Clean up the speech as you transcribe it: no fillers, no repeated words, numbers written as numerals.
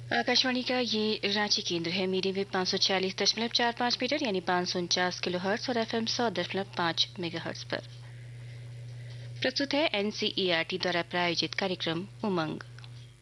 आकाशवाणी का ये रांची केंद्र है। मीडियम वेव 546.45 मीटर यानी 549 किलोहर्ट्ज और एफएम 100.5 मेगाहर्ट्ज पर प्रस्तुत है एनसीईआरटी द्वारा प्रायोजित कार्यक्रम उमंग।